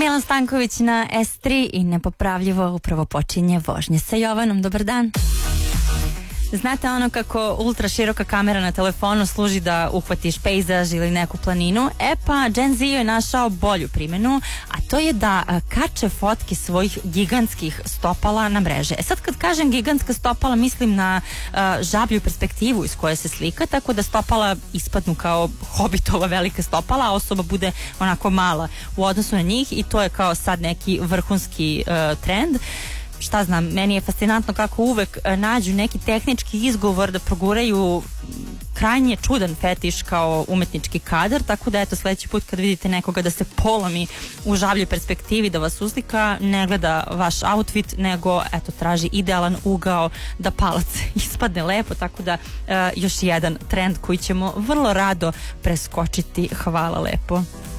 Milan Stanković na S3 i nepopravljivo upravo počinje vožnje sa Jovanom. Dobar dan. Znate ono kako ultra široka kamera na telefonu služi da uhvatiš pejzaž ili neku planinu? E pa Gen Z je našao bolju primjenu, a to je da kače fotke svojih gigantskih stopala na mreže. E sad kad kažem gigantska stopala mislim na žablju perspektivu iz koje se slika, tako da stopala ispadnu kao Hobbitova velika stopala, a osoba bude onako mala u odnosu na njih i to je kao sad neki vrhunski trend. Šta znam, meni je fascinantno kako uvek nađu neki tehnički izgovor da proguraju krajnje čudan fetiš kao umetnički kadar, tako da eto sledeći put kad vidite nekoga da se polomi u žabljoj perspektivi da vas uslika, ne gleda vaš outfit, nego eto traži idealan ugao da palac ispadne lepo, tako da još jedan trend koji ćemo vrlo rado preskočiti. Hvala lepo.